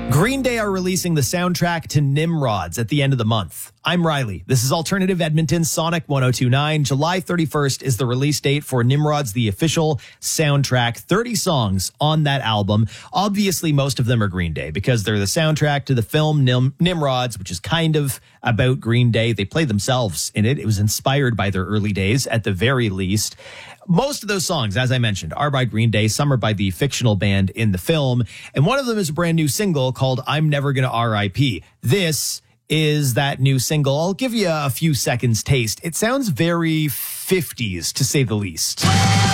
Green Day are releasing the soundtrack to Nimrods at the end of the month. I'm Riley. This is Alternative Edmonton Sonic 1029. July 31st is the release date for Nimrods, the official soundtrack. 30 songs on that album. Obviously, most of them are Green Day because they're the soundtrack to the film Nimrods, which is kind of about Green Day. They play themselves in it. It was inspired by their early days at the very least. Most of those songs, as I mentioned, are by Green Day. Some are by the fictional band in the film. And one of them is a brand new single called I'm Never Gonna R.I.P. This is that new single. I'll give you a few seconds taste. It sounds very 50s, to say the least.